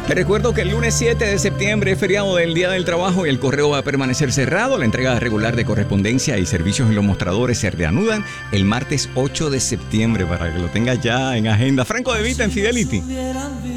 Te recuerdo que el lunes 7 de septiembre es feriado del Día del Trabajo y el correo va a permanecer cerrado. La entrega regular de correspondencia y servicios en los mostradores se reanudan el martes 8 de septiembre para que lo tengas ya en agenda. Franco De Vita en Fidelity.